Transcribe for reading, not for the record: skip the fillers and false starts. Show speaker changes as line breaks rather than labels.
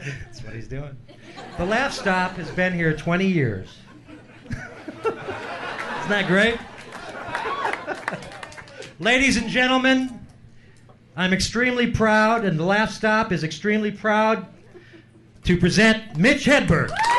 That's what he's doing. The Laugh Stop has been here 20 years. Isn't that great? Ladies and gentlemen, I'm extremely proud, and the Laugh Stop is extremely proud to present Mitch Hedberg.